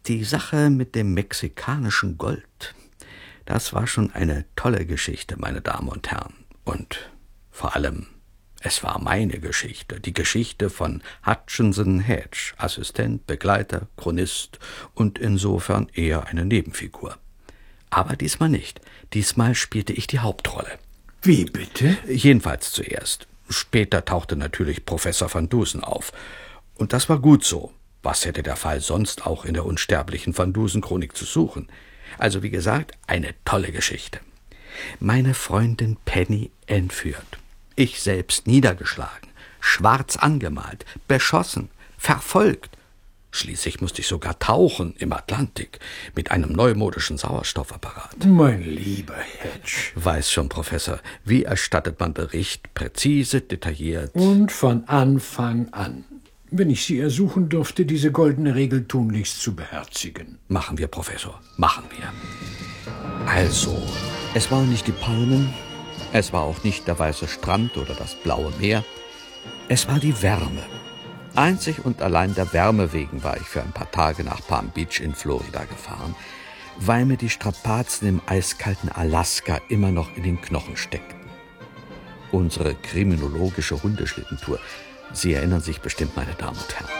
Die Sache mit dem mexikanischen Gold, das war schon eine tolle Geschichte, meine Damen und Herren. Und vor allem, es war meine Geschichte, die Geschichte von Hutchinson Hedge, Assistent, Begleiter, Chronist und insofern eher eine Nebenfigur. Aber diesmal nicht. Diesmal spielte ich die Hauptrolle. Wie bitte? Jedenfalls zuerst. Später tauchte natürlich Professor Van Dusen auf. Und das war gut so. Was hätte der Fall sonst auch in der unsterblichen Van Dusen-Chronik zu suchen? Also wie gesagt, eine tolle Geschichte. Meine Freundin Penny entführt. Ich selbst niedergeschlagen, schwarz angemalt, beschossen, verfolgt. Schließlich musste ich sogar tauchen im Atlantik mit einem neumodischen Sauerstoffapparat. Mein lieber Hedge. Weiß schon, Professor, wie erstattet man Bericht, präzise, detailliert? Und von Anfang an. Wenn ich Sie ersuchen dürfte, diese goldene Regel tunlichst zu beherzigen. Machen wir, Professor, machen wir. Also, es waren nicht die Palmen, es war auch nicht der weiße Strand oder das blaue Meer. Es war die Wärme. Einzig und allein der Wärme wegen war ich für ein paar Tage nach Palm Beach in Florida gefahren, weil mir die Strapazen im eiskalten Alaska immer noch in den Knochen steckten. Unsere kriminologische Hundeschlittentour, Sie erinnern sich bestimmt, meine Damen und Herren.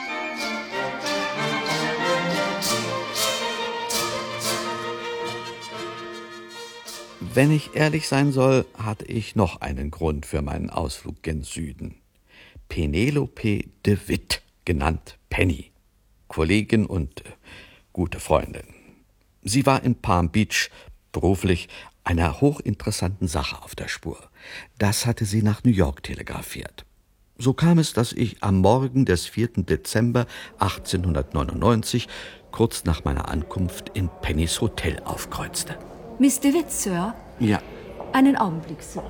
Wenn ich ehrlich sein soll, hatte ich noch einen Grund für meinen Ausflug gen Süden. Penelope de Witt, genannt Penny, Kollegin und gute Freundin. Sie war in Palm Beach beruflich einer hochinteressanten Sache auf der Spur. Das hatte sie nach New York telegrafiert. So kam es, dass ich am Morgen des 4. Dezember 1899, kurz nach meiner Ankunft, in Pennys Hotel aufkreuzte. Miss de Witt, Sir? Ja. Einen Augenblick, Sir.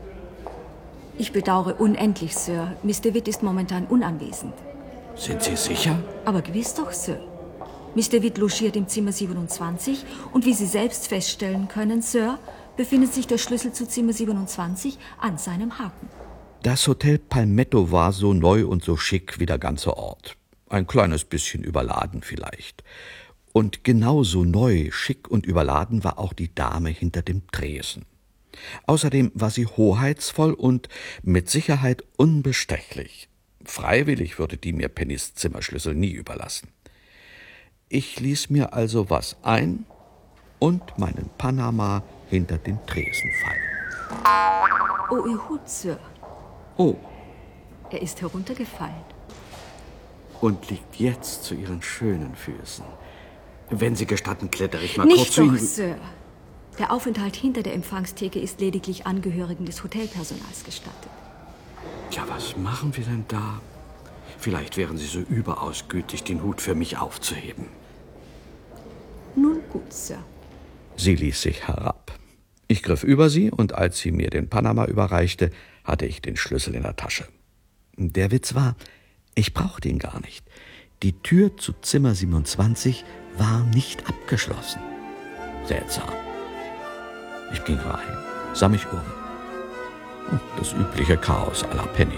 Ich bedauere unendlich, Sir. Miss de Witt ist momentan unanwesend. Sind Sie sicher? Aber gewiss doch, Sir. Miss de Witt logiert im Zimmer 27 und wie Sie selbst feststellen können, Sir, befindet sich der Schlüssel zu Zimmer 27 an seinem Haken. Das Hotel Palmetto war so neu und so schick wie der ganze Ort. Ein kleines bisschen überladen vielleicht. Und genauso neu, schick und überladen war auch die Dame hinter dem Tresen. Außerdem war sie hoheitsvoll und mit Sicherheit unbestechlich. Freiwillig würde die mir Pennys Zimmerschlüssel nie überlassen. Ich ließ mir also was ein und meinen Panama hinter den Tresen fallen. Oh, Ihr Hut, Sir. Oh. Er ist heruntergefallen. Und liegt jetzt zu Ihren schönen Füßen. Wenn Sie gestatten, klettere ich mal Nicht kurz zu doch, Ihnen. Sir. Der Aufenthalt hinter der Empfangstheke ist lediglich Angehörigen des Hotelpersonals gestattet. Ja, was machen wir denn da? Vielleicht wären Sie so überaus gütig, den Hut für mich aufzuheben. Nun gut, Sir. Sie ließ sich herab. Ich griff über sie, und als sie mir den Panama überreichte, hatte ich den Schlüssel in der Tasche. Der Witz war, ich brauchte ihn gar nicht. Die Tür zu Zimmer 27 war nicht abgeschlossen. Seltsam. Ich ging rein, sah mich um. Das übliche Chaos à la Penny.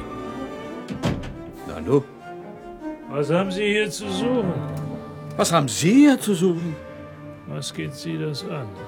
Na du? Was haben Sie hier zu suchen? Was haben Sie hier zu suchen? Was geht Sie das an?